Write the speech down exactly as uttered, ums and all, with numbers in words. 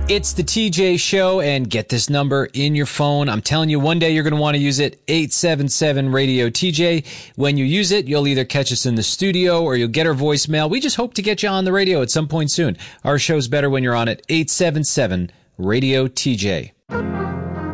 It's the T J Show, and get this number in your phone. I'm telling you, one day you're going to want to use it, eight seven seven radio T J. When you use it, you'll either catch us in the studio or you'll get our voicemail. We just hope to get you on the radio at some point soon. Our show's better when you're on it, eight seven seven radio T J.